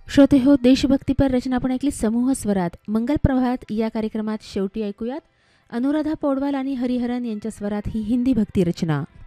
श्रोते हो, देशभक्तीपर रचना आपण ऐकली समूह स्वरात. मंगल प्रभात या कार्यक्रमात शेवटी ऐकूयात अनुराधा पौडवाल आणि हरिहरन यांच्या स्वरात ही हिंदी भक्ती रचना.